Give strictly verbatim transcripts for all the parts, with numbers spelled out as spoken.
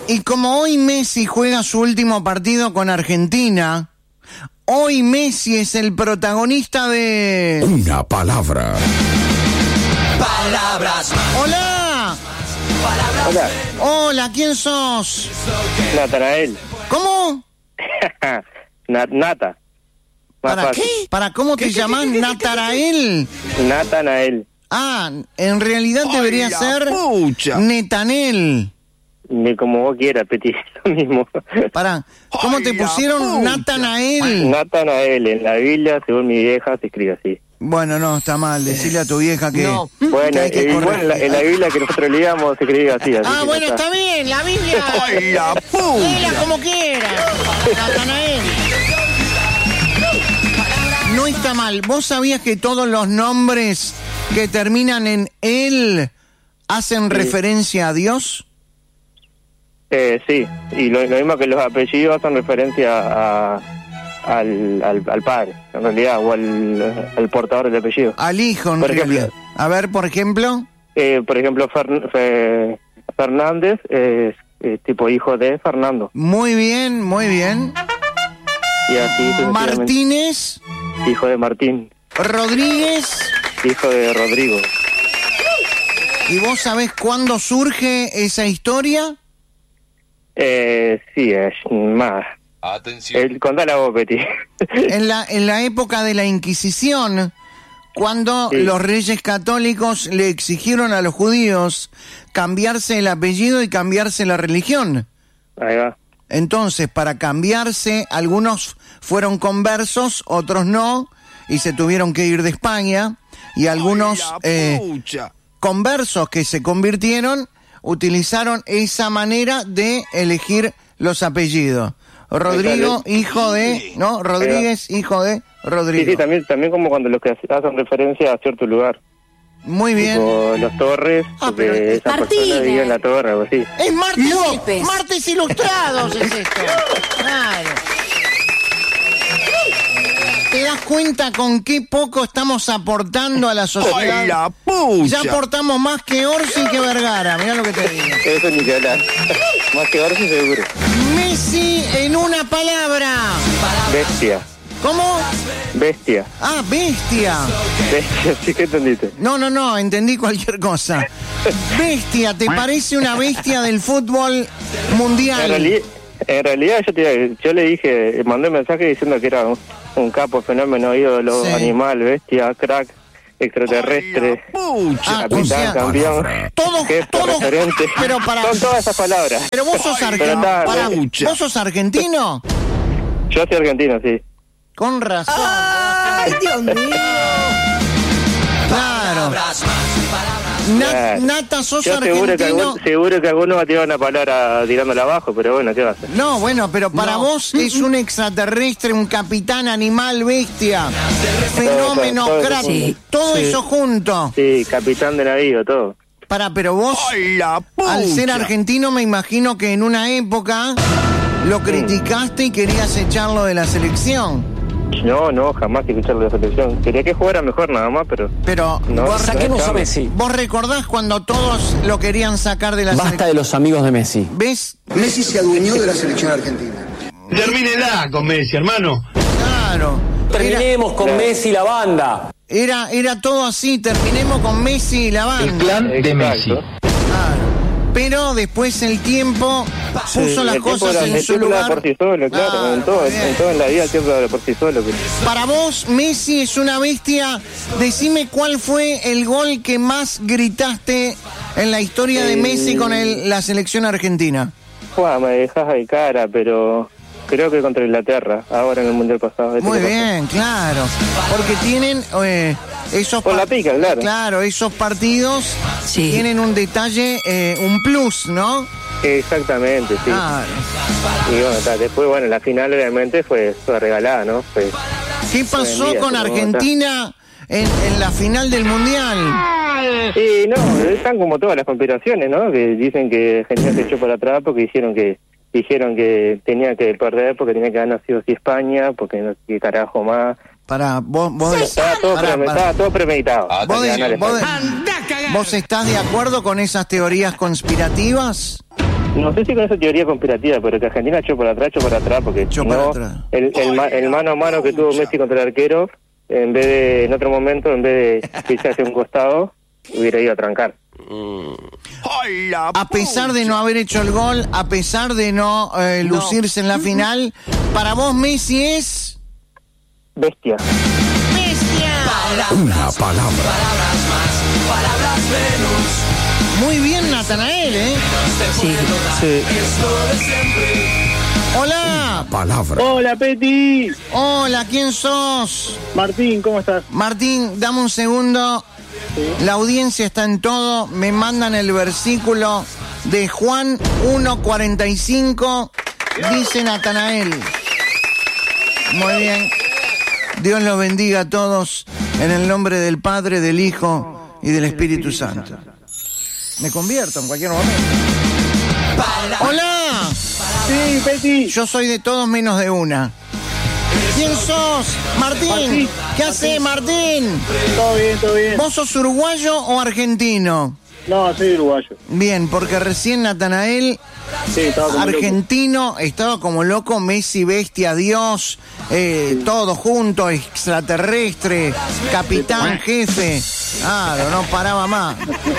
Y como hoy Messi juega su último partido con Argentina, hoy Messi es el protagonista de... Una palabra. Palabras más. ¡Hola! Hola, Hola, ¿quién sos? Natanael. ¿Cómo? Na- Nata. Más ¿Para fácil. qué? ¿Para cómo te llamás? Natarael. Natanael. Ah, en realidad debería ¡Ay, la ser pucha! Netanel. Ni como vos quieras, Peti, lo mismo. Para, ¿cómo ¡Ay, te la pusieron pucha! Natanael? Natanael, en la Biblia, según mi vieja, se escribe así. Bueno, no, está mal. Decirle a tu vieja que... No. Bueno, que hay que eh, igual corregir. en la, en la Biblia que nosotros leíamos se escribe así. así Ah, que bueno, ya está bien, la Biblia. ¡Ay, la Léela pucha! como quiera. Natanael. No está mal. ¿Vos sabías que todos los nombres que terminan en él hacen Sí. referencia a Dios? Eh, sí, y lo, lo mismo que los apellidos hacen referencia a, al, al, al padre, en realidad, o al, al portador del apellido. Al hijo, en Por ejemplo. realidad. A ver, por ejemplo. Eh, por ejemplo, Fer- Fe- Fernández es eh, tipo hijo de Fernando. Muy bien, muy bien. Y así sucesivamente. Martínez, Hijo de Martín, Rodríguez. hijo de Rodrigo. ¿Y vos sabés cuándo surge esa historia? Eh, sí, es más. Atención. El, contala vos, Peti. En la, en la época de la Inquisición, cuando Sí. los reyes católicos le exigieron a los judíos cambiarse el apellido y cambiarse la religión. Ahí va. Entonces, para cambiarse, algunos fueron conversos, otros no, y se tuvieron que ir de España, y algunos ¡Ay, la eh, pucha! conversos que se convirtieron utilizaron esa manera de elegir los apellidos. Rodrigo, hijo de, ¿no? Rodríguez, hijo de Sí, Rodrigo. sí, también, también como cuando los que hacen referencia a cierto lugar. Muy bien. Tipo los Torres, Ah, porque pero- esa persona Martínez. vive en la torre, algo así. Es martes, López. martes ilustrados es esto. Claro. ¿Te das cuenta con qué poco estamos aportando a la sociedad? ¡Ay, la pucha! Ya aportamos más que Orsi y que Vergara, mirá lo que te digo. Eso ni que hablar. Más que ahora sí seguro. Messi en una palabra. Bestia. ¿Cómo? Bestia. Ah, bestia. Bestia, sí que entendiste. No, no, no, entendí cualquier cosa. Bestia, ¿te parece una bestia del fútbol En mundial? realidad, en realidad yo, te, yo le dije, mandé un mensaje diciendo que era un, un capo, fenómeno, ídolo, Sí. animal, bestia, crack, extraterrestre, ¡Ay, la pucha! Ah, o capitán, sea, campeón, todo, jefe, todo, referente. pero para... Son todas esas palabras. Pero vos sos Ay, argentino. pero está- Pará, pucha. ¿vos sos argentino? Yo soy argentino, sí. Con razón. ¡Ay, Dios mío! Claro. Palabras más. Palabras. Na- Claro. Nata, sos Yo seguro que, argentino. algún, seguro que alguno va a tirar una palabra tirándola abajo, pero bueno, ¿qué va a hacer? No, bueno, pero para No. vos es un extraterrestre, un capitán, animal, bestia, fenómeno, todo eso crack, junto. todo Sí. eso junto. Sí, capitán de navío, todo. Para, pero vos, ¡Ay, la pucha! al ser argentino, me imagino que en una época lo criticaste y querías echarlo de la selección. No, no, jamás escuchar la selección. Quería que jugara mejor nada más, pero... Pero No, vos, saquemos a Messi. vos recordás cuando todos lo querían sacar de la Basta selección. de los amigos de Messi. ¿Ves? Messi se adueñó de la selección argentina. Termínela con Messi, hermano. Claro. Era, Terminemos con Messi y la banda. era, era todo así, terminemos con Messi y la banda. plan de Messi. Exacto. Claro. Pero después el tiempo puso las El tiempo cosas era- en el su tiempo era lugar. por sí solo, claro, Claro, en, todo, muy bien. en todo en la vida el tiempo era por sí solo. pero- Para vos, Messi es una bestia. Decime cuál fue el gol que más gritaste en la historia de Eh, Messi con el- la selección argentina. Buah, me dejas de cara, pero creo que contra Inglaterra, ahora en el Mundial pasado. este Muy que pasó. bien, claro. Porque tienen eh, esos Por la par- pica, claro. Claro, esos partidos Sí. tienen un detalle, eh, un plus, ¿no? Exactamente, sí. Claro. Y bueno, ta, después, bueno, la final obviamente fue, fue regalada, ¿no? Fue, ¿Qué pasó Buen día, con ¿cómo Argentina en, en la final del Mundial? y no, están como todas las conspiraciones, ¿no? Que dicen que Argentina se echó para atrás porque hicieron que dijeron que tenía que perder porque tenía que haber nacido así España, porque no sé qué carajo más. Para vos, vos, Estaba todo, Pará, pre- pará. estaba todo premeditado. Ah, vos, Que ganara vos- España. ¿Vos estás de acuerdo con esas teorías conspirativas? No sé si con esa teoría conspirativa, pero que Argentina echó para atrás, echó para atrás, porque Echó si para no, atrás. el, el, ma- el mano a mano que tuvo Messi contra el arquero, en vez de, en otro momento, en vez de irse hacia un costado, hubiera ido a trancar. A pesar de no haber hecho el gol, a pesar de no eh, lucirse en la final, para vos Messi es... Bestia. Una palabra. Muy bien, Natanael, ¿eh? Sí, sí. Hola. Palabra. Hola, Peti. Hola, ¿quién sos? Martín, ¿cómo estás? Martín, dame un segundo. La audiencia está en todo. Me mandan el versículo de Juan uno cuarenta y cinco. Dice Natanael. Muy bien. Dios los bendiga a todos en el nombre del Padre, del Hijo y del Espíritu Santo. Me convierto en cualquier momento. ¡Hola! Sí, Peti. Yo soy de todos menos de una. ¿Quién sos? Martín. Martín. ¿Qué haces, Martín? Todo bien, todo bien. ¿Vos sos uruguayo o argentino? No, soy uruguayo. Bien, porque recién Natanael, Sí, estaba como argentino, estaba como loco, Messi, bestia, Dios, eh, todo junto, extraterrestre, capitán, jefe. Claro, no paraba más.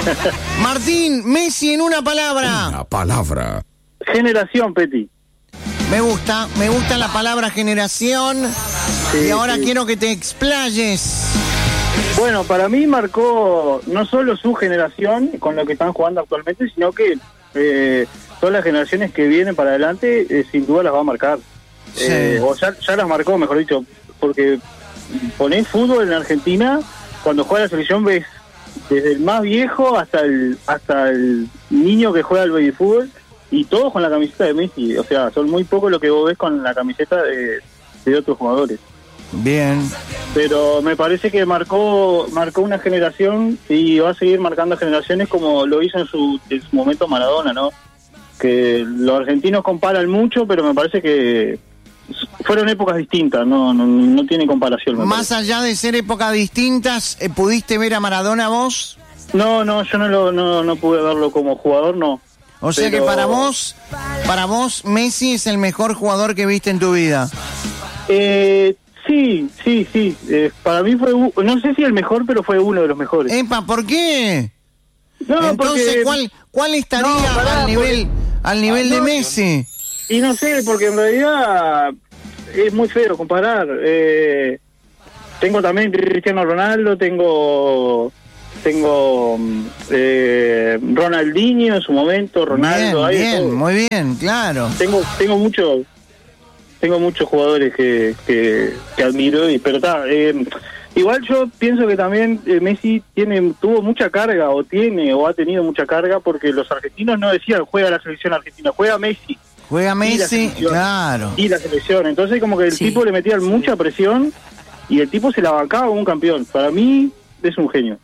Martín, Messi en una palabra. Una palabra. loco. Generación, Peti. Me gusta, me gusta la palabra generación. Sí, y ahora sí. quiero que te explayes. Bueno, para mí marcó no solo su generación con lo que están jugando actualmente, sino que eh, todas las generaciones que vienen para adelante eh, sin duda las va a marcar. Sí. Eh, o ya, ya las marcó, mejor dicho, porque ponés fútbol en Argentina, cuando juega la selección ves desde el más viejo hasta el hasta el niño que juega al baby fútbol y todos con la camiseta de Messi. O sea, son muy pocos lo que vos ves con la camiseta de, de otros jugadores. Bien. Pero me parece que marcó marcó una generación y va a seguir marcando generaciones como lo hizo en su, en su momento Maradona, ¿no? Que los argentinos comparan mucho, pero me parece que fueron épocas distintas, no no, no tiene comparación. me Más allá de ser épocas distintas, eh, ¿pudiste ver a Maradona vos? parece. No, no, yo no, lo, no no pude verlo como jugador, no. O sea Pero- que para vos, para vos Messi es el mejor jugador que viste en tu vida. Eh, sí, sí, sí. Eh, para mí fue, u- no sé si el mejor, pero fue uno de los mejores. Epa, ¿por qué? no, Entonces, porque- ¿cuál cuál estaría No, pará, al nivel al nivel de no, Messi? Y no sé, porque en realidad es muy feo comparar. Eh, tengo también Cristiano Ronaldo, tengo tengo eh, Ronaldinho en su momento, Ronaldo. Bien, hay de bien, todo. muy bien, claro. Tengo tengo mucho, tengo muchos jugadores que, que, que admiro, y pero está. Eh, igual yo pienso que también eh, Messi tiene tuvo mucha carga, o tiene, o ha tenido mucha carga, porque los argentinos no decían juega la selección argentina, juega Messi. Juega Y la Messi, selección. claro. Y la selección. Entonces como que el Sí. tipo le metía mucha presión y el tipo se la bancaba como un campeón. Para mí es un genio.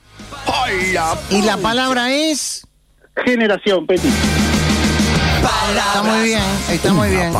Y la palabra es... Generación, Peti. Está muy bien, está muy bien.